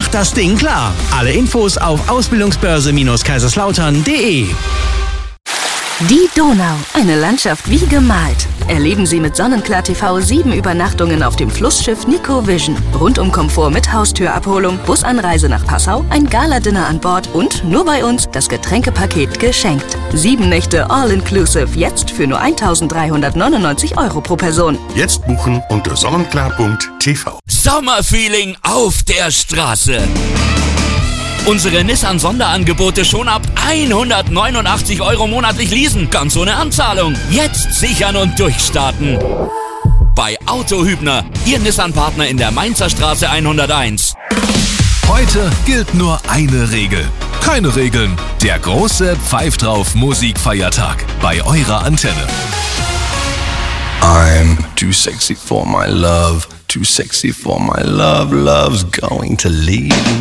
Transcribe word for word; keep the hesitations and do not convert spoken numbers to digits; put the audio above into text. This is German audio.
macht das Ding klar. Alle Infos auf ausbildungsbörse kaiserslautern punkt de. Die Donau, eine Landschaft wie gemalt. Erleben Sie mit Sonnenklar T V sieben Übernachtungen auf dem Flussschiff Nico Vision. Rundum-Komfort mit Haustürabholung, Busanreise nach Passau, ein Gala-Dinner an Bord und nur bei uns das Getränkepaket geschenkt. Sieben Nächte All-Inclusive, jetzt für nur eintausenddreihundertneunundneunzig Euro pro Person. Jetzt buchen unter sonnenklar punkt t v. Sommerfeeling auf der Straße. Unsere Nissan-Sonderangebote schon ab hundertneunundachtzig Euro monatlich leasen, ganz ohne Anzahlung. Jetzt sichern und durchstarten. Bei Autohübner, Ihr Nissan-Partner in der Mainzer Straße hunderteins. Heute gilt nur eine Regel. Keine Regeln. Der große Pfeif drauf Musikfeiertag bei eurer Antenne. I'm too sexy for my love, too sexy for my love, love's going to leave.